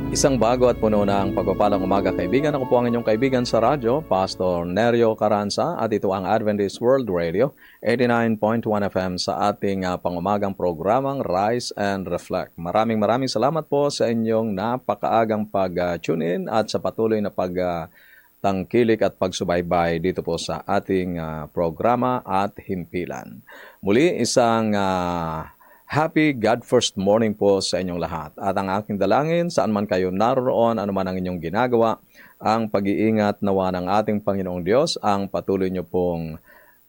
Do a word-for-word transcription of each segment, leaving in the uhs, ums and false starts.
Isang bago at puno ng pagpapalang umaga, kaibigan. Ako po ang inyong kaibigan sa radyo, Pastor Nerio Caranza, at ito ang Adventist World Radio, eighty-nine point one F M sa ating uh, pangumagang programang Rise and Reflect. Maraming maraming salamat po sa inyong napakaagang pag-tune in at sa patuloy na pag-tangkilik at pagsubaybay dito po sa ating uh, programa at himpilan. Muli, isang Uh, Happy God First Morning po sa inyong lahat. At ang aking dalangin, saan man kayo naroon, ano man ang inyong ginagawa, ang pag-iingat nawa ng ating Panginoong Diyos ang patuloy nyo pong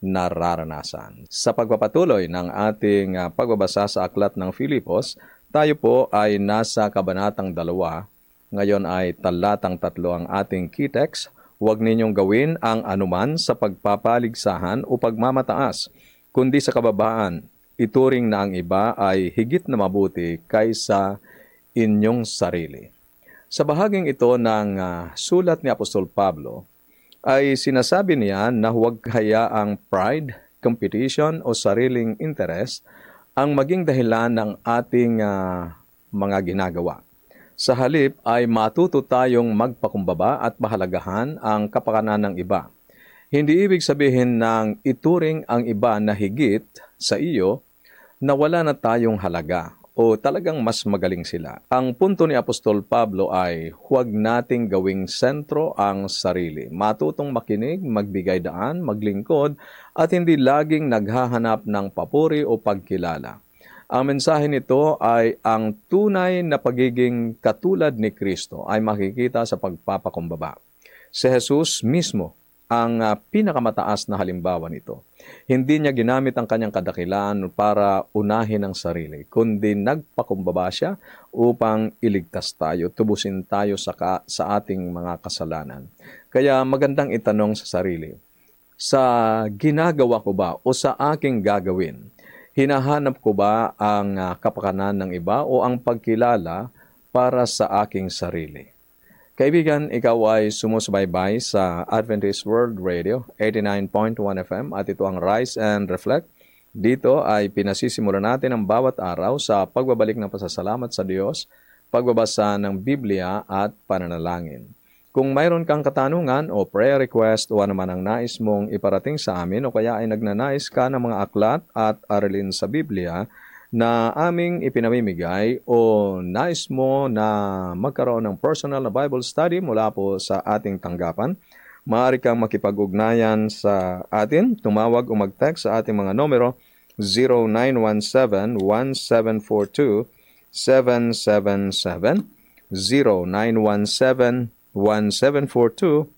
nararanasan. Sa pagpapatuloy ng ating uh, pagbabasa sa aklat ng Filipos, tayo po ay nasa kabanatang dalawa. Ngayon ay talatang tatlo ang ating key text. Huwag ninyong gawin ang anuman sa pagpapaligsahan o pagmamataas, kundi sa kababaan. Ituring na ang iba ay higit na mabuti kaysa inyong sarili. Sa bahaging ito ng uh, sulat ni Apostol Pablo, ay sinasabi niya na huwag hayaang pride, competition o sariling interest ang maging dahilan ng ating uh, mga ginagawa. Sa halip ay matuto tayong magpakumbaba at mahalagahan ang kapakanan ng iba. Hindi ibig sabihin ng ituring ang iba na higit sa iyo na wala na tayong halaga o talagang mas magaling sila. Ang punto ni Apostol Pablo ay huwag nating gawing sentro ang sarili. Matutong makinig, magbigay daan, maglingkod, at hindi laging naghahanap ng papuri o pagkilala. Ang mensahe nito ay ang tunay na pagiging katulad ni Kristo ay makikita sa pagpapakumbaba. Si Jesus mismo ang uh, pinakamataas na halimbawa nito. Hindi niya ginamit ang kanyang kadakilaan para unahin ang sarili, kundi nagpakumbaba siya upang iligtas tayo, tubusin tayo sa, ka, sa ating mga kasalanan. Kaya magandang itanong sa sarili, sa ginagawa ko ba o sa aking gagawin, hinahanap ko ba ang uh, kapakanan ng iba o ang pagkilala para sa aking sarili? Kaibigan, ikaw ay sumusubaybay sa Adventist World Radio, eighty-nine point one F M, at ito ang Rise and Reflect. Dito ay pinasisimulan natin ang bawat araw sa pagbabalik ng pasasalamat sa Diyos, pagbabasa ng Biblia at pananalangin. Kung mayroon kang katanungan o prayer request o anuman ang nais mong iparating sa amin o kaya ay nagnanais ka ng mga aklat at aralin sa Biblia na aming ipinamimigay o nais mo na magkaroon ng personal na Bible study mula po sa ating tanggapan, maaari kang makipag-ugnayan sa atin, tumawag o mag-text sa ating mga numero zero nine one seven, one seven four two, seven seven seven, zero nine one seven, one seven four two,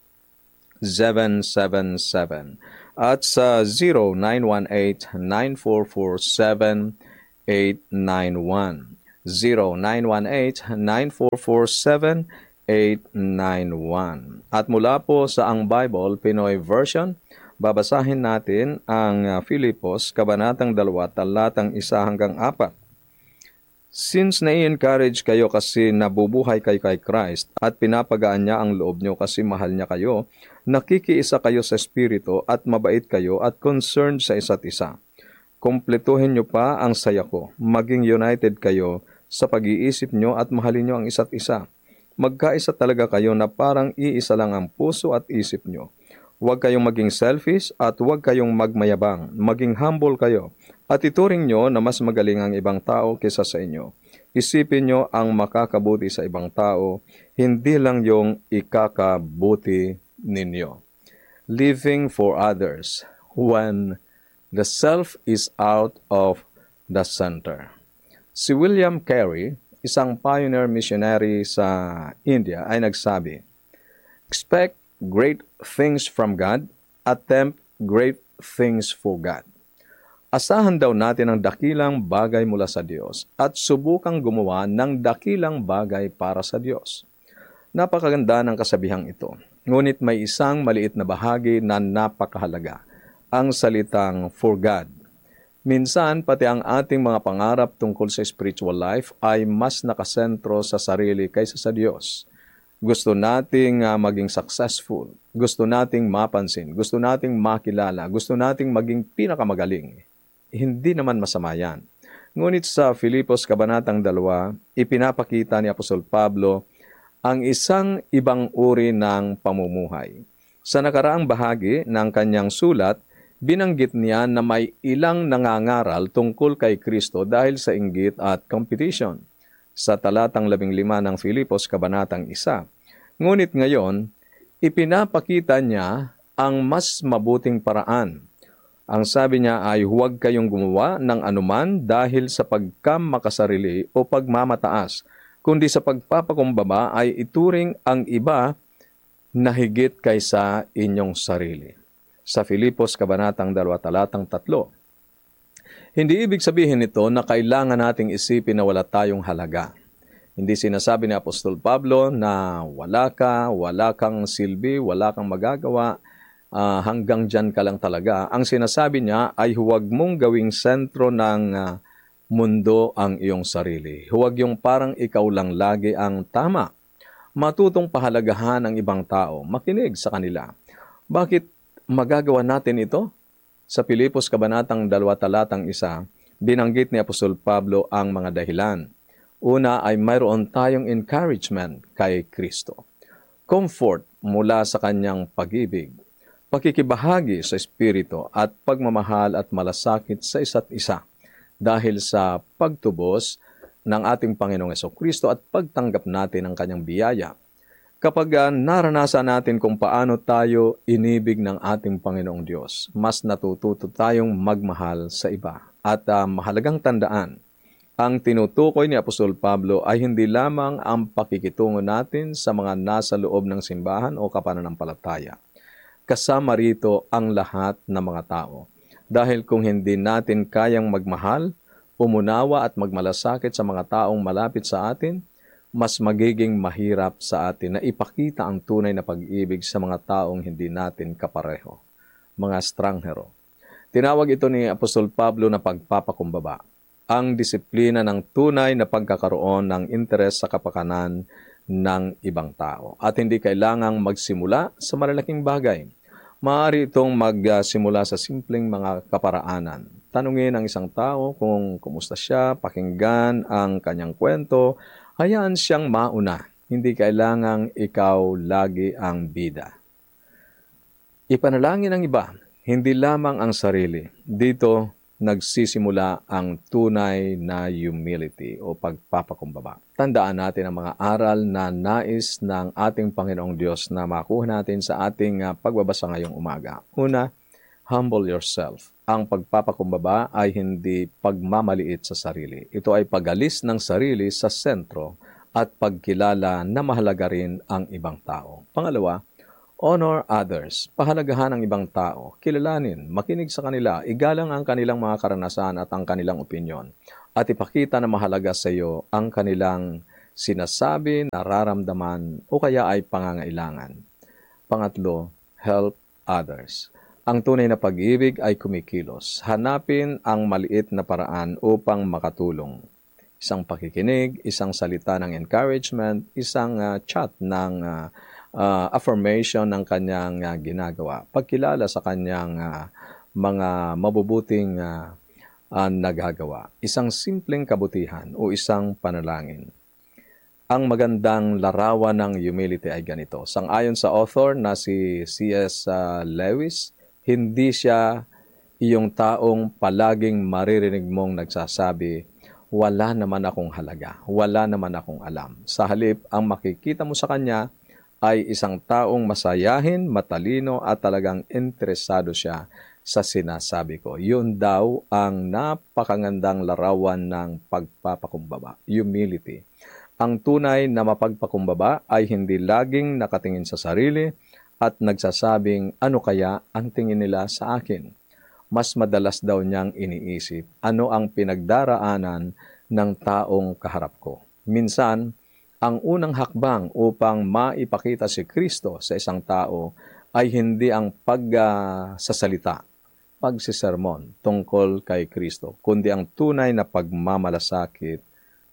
seven seven seven, at sa zero nine one eight, nine four four seven eight nine one, zero nine one eight, nine four four seven eight nine one. At mula po sa Ang Bible Pinoy Version, babasahin natin ang uh, Filipos, kabanatang dalawa, talatang isa hanggang apat. Since nai-encourage kayo kasi nabubuhay kayo kay Christ at pinapagaan niya ang loob niyo kasi mahal niya kayo, nakikiisa kayo sa Espiritu at mabait kayo at concerned sa isa't isa. Kumpletuhin niyo pa ang saya ko. Maging united kayo sa pag-iisip niyo at mahalin niyo ang isa't isa. Magkaisa talaga kayo na parang iisa lang ang puso at isip niyo. Huwag kayong maging selfish at huwag kayong magmayabang. Maging humble kayo. At ituring niyo na mas magaling ang ibang tao kaysa sa inyo. Isipin niyo ang makakabuti sa ibang tao, hindi lang yung ikakabuti ninyo. Living for others when the self is out of the center. Si William Carey, isang pioneer missionary sa India, ay nagsabi, expect great things from God, attempt great things for God. Asahan daw natin ang dakilang bagay mula sa Diyos at subukang gumawa ng dakilang bagay para sa Diyos. Napakaganda ng kasabihang ito, ngunit may isang maliit na bahagi na napakahalaga, ang salitang for God. Minsan, pati ang ating mga pangarap tungkol sa spiritual life ay mas nakasentro sa sarili kaysa sa Diyos. Gusto nating uh, maging successful, gusto nating mapansin, gusto nating makilala, gusto nating maging pinakamagaling. Hindi naman masama yan. Ngunit sa Filipos Kabanatang dalawa, ipinapakita ni Apostol Pablo ang isang ibang uri ng pamumuhay. Sa nakaraang bahagi ng kanyang sulat, binanggit niya na may ilang nangangaral tungkol kay Kristo dahil sa inggit at competition. Sa talatang labing lima ng Filipos, kabanatang isa. Ngunit ngayon, ipinapakita niya ang mas mabuting paraan. Ang sabi niya ay huwag kayong gumawa ng anuman dahil sa pagkamakasarili o pagmamataas, kundi sa pagpapakumbaba ay ituring ang iba na higit kaysa inyong sarili. Sa Filipos, kabanatang dalawa, talatang tatlo. Hindi ibig sabihin nito na kailangan nating isipin na wala tayong halaga. Hindi sinasabi ni Apostol Pablo na wala ka, wala kang silbi, wala kang magagawa, uh, hanggang dyan ka lang talaga. Ang sinasabi niya ay huwag mong gawing sentro ng uh, mundo ang iyong sarili. Huwag yung parang ikaw lang lagi ang tama. Matutong pahalagahan ang ibang tao, makinig sa kanila. Bakit magagawa natin ito? Sa Filipos, kabanatang dalawa, talatang isa, binanggit ni Apostol Pablo ang mga dahilan. Una ay mayroon tayong encouragement kay Kristo. Comfort mula sa kanyang pag-ibig, pakikibahagi sa Espiritu at pagmamahal at malasakit sa isa't isa dahil sa pagtubos ng ating Panginoong Jesucristo at pagtanggap natin ng kanyang biyaya. Kapag uh, naranasan natin kung paano tayo inibig ng ating Panginoong Diyos, mas natututo tayong magmahal sa iba. At uh, mahalagang tandaan, ang tinutukoy ni Apostol Pablo ay hindi lamang ang pakikitungo natin sa mga nasa loob ng simbahan o kapananampalataya. Kasama rito ang lahat ng mga tao. Dahil kung hindi natin kayang magmahal, umunawa at magmalasakit sa mga taong malapit sa atin, mas magiging mahirap sa atin na ipakita ang tunay na pag-ibig sa mga taong hindi natin kapareho, mga estranghero. Tinawag ito ni Apostol Pablo na pagpapakumbaba, ang disiplina ng tunay na pagkakaroon ng interes sa kapakanan ng ibang tao. At hindi kailangang magsimula sa malalaking bagay. Maaari itong magsimula sa simpleng mga kaparaanan. Tanungin ang isang tao kung kumusta siya, pakinggan ang kanyang kwento, hayaan siyang mauna. Hindi kailangang ikaw lagi ang bida. Ipanalangin ang iba, hindi lamang ang sarili. Dito nagsisimula ang tunay na humility o pagpapakumbaba. Tandaan natin ang mga aral na nais ng ating Panginoong Diyos na makuha natin sa ating uh, pagbabasa ngayong umaga. Una, humble yourself. Ang pagpapakumbaba ay hindi pagmamaliit sa sarili. Ito ay pag-alis ng sarili sa sentro at pagkilala na mahalaga rin ang ibang tao. Pangalawa, honor others. Pahalagahan ang ibang tao. Kilalanin, makinig sa kanila, igalang ang kanilang mga karanasan at ang kanilang opinyon. At ipakita na mahalaga sa iyo ang kanilang sinasabi, nararamdaman o kaya ay pangangailangan. Pangatlo, help others. Ang tunay na pag-ibig ay kumikilos. Hanapin ang maliit na paraan upang makatulong. Isang pakikinig, isang salita ng encouragement, isang uh, chat ng uh, Uh, affirmation ng kanyang uh, ginagawa, pagkilala sa kanyang uh, mga mabubuting uh, uh, nagagawa, isang simpleng kabutihan o isang panalangin. Ang magandang larawan ng humility ay ganito. Sang-ayon sa author na si C S Uh, Lewis, hindi siya iyong taong palaging maririnig mong nagsasabi, wala naman akong halaga, wala naman akong alam. Sa halip, ang makikita mo sa kanya ay isang taong masayahin, matalino at talagang interesado siya sa sinasabi ko. Yun daw ang napakagandang larawan ng pagpapakumbaba, humility. Ang tunay na mapagpakumbaba ay hindi laging nakatingin sa sarili at nagsasabing ano kaya ang tingin nila sa akin. Mas madalas daw niyang iniisip ano ang pinagdaraanan ng taong kaharap ko. Minsan, ang unang hakbang upang maipakita si Kristo sa isang tao ay hindi ang pagsasalita, pagsisermon tungkol kay Kristo, kundi ang tunay na pagmamalasakit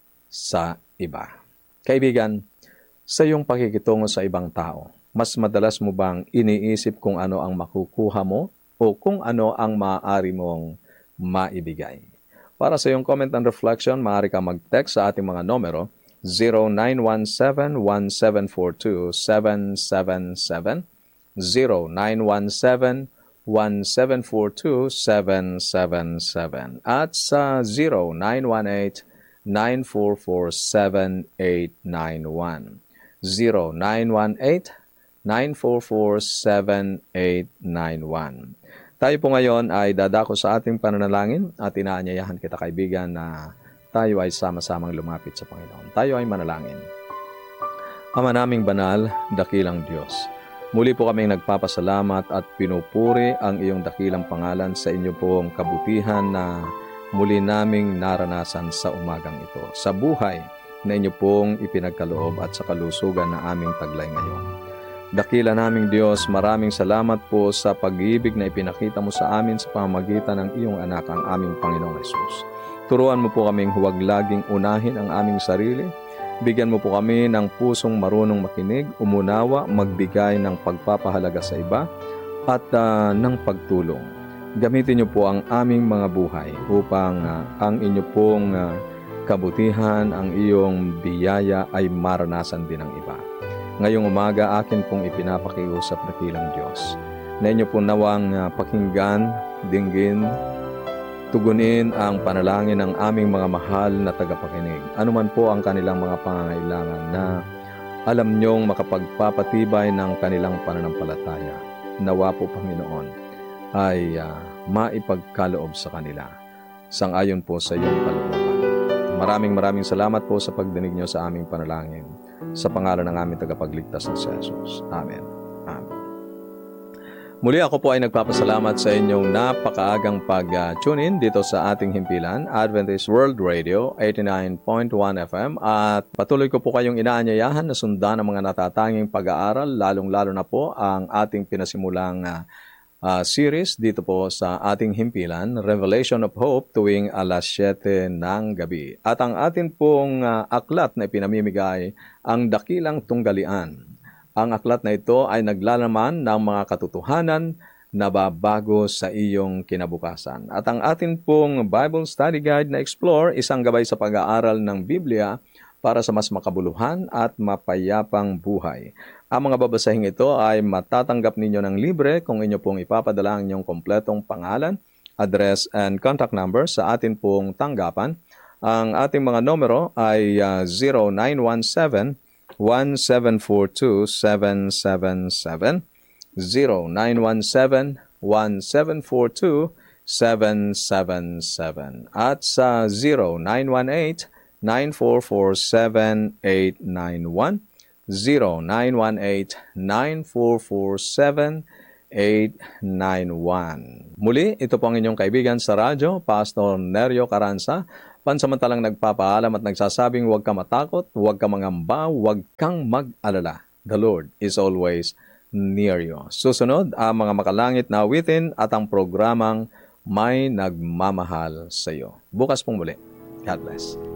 sa iba. Kaibigan, sa iyong pakikitungo sa ibang tao, mas madalas mo bang iniisip kung ano ang makukuha mo o kung ano ang maaari mong maibigay? Para sa iyong comment and reflection, maaari ka mag-text sa ating mga numero zero nine one seven, one seven four two, seven seven seven, zero nine one seven, one seven four two, seven seven seven, at sa zero nine one eight, nine four four seven eight nine one, zero nine one eight, nine four four seven eight nine one. Tayo po ngayon ay dadako sa ating pananalangin at inaanyayahan kita kaibigan na tayo ay sama-samang lumapit sa Panginoon. Tayo ay manalangin. Ama naming banal, dakilang Diyos, muli po kaming nagpapasalamat at pinupuri ang iyong dakilang pangalan sa inyo pong kabutihan na muli naming naranasan sa umagang ito, sa buhay na inyo pong ipinagkaloob at sa kalusugan na aming taglay ngayon. Dakila naming Diyos, maraming salamat po sa pag-ibig na ipinakita mo sa amin sa pamamagitan ng iyong anak, ang aming Panginoong Hesus. Turuan mo po kaming huwag laging unahin ang aming sarili. Bigyan mo po kami ng pusong marunong makinig, umunawa, magbigay ng pagpapahalaga sa iba at uh, ng pagtulong. Gamitin niyo po ang aming mga buhay upang uh, ang inyo pong uh, kabutihan, ang iyong biyaya ay maranasan din ng iba. Ngayong umaga, akin pong ipinapakiusap na kilang Diyos na inyo po nawang uh, pakinggan, dinggin, tugunin ang panalangin ng aming mga mahal na tagapakinig. Ano man po ang kanilang mga pangangailangan na alam niyong makapagpapatibay ng kanilang pananampalataya. Nawa po, Panginoon, ay uh, maipagkaloob sa kanila. Sang-ayon po sa iyong kalooban. Maraming maraming salamat po sa pagdinig niyo sa aming panalangin. Sa pangalan ng aming tagapagligtas na si Jesus. Amen. Amen. Muli ako po ay nagpapasalamat sa inyong napakaagang pag-tune in dito sa ating himpilan, Adventist World Radio, eighty-nine point one F M, at patuloy ko po kayong inaanyayahan na sundan ang mga natatanging pag-aaral, lalong-lalo na po ang ating pinasimulang uh, uh, series dito po sa ating himpilan, Revelation of Hope, tuwing alas siyete ng gabi. At ang atin pong uh, aklat na ipinamimigay, ang Dakilang Tunggalian. Ang aklat na ito ay naglalaman ng mga katotohanan na babago sa iyong kinabukasan. At ang atin pong Bible Study Guide na Explore, isang gabay sa pag-aaral ng Biblia para sa mas makabuluhan at mapayapang buhay. Ang mga babasahing ito ay matatanggap ninyo ng libre kung inyo pong ipapadala ang inyong kompletong pangalan, address, and contact number sa atin pong tanggapan. Ang ating mga numero ay uh, zero nine one seven, one seven four two, seven seven seven, zero nine one seven, one seven four two, seven seven seven, at sa zero nine one eight, nine four four seven eight nine one, zero nine one eight, nine four four seven eight nine one. Muli, ito po ang inyong kaibigan sa radyo, Pastor Nerio Caranza, pansamantalang nagpapaalam at nagsasabing huwag ka matakot, huwag ka mangamba, huwag kang mag-alala. The Lord is always near you. Susunod ang mga makalangit na awitin at ang programang May Nagmamahal sa iyo. Bukas pong muli. God bless.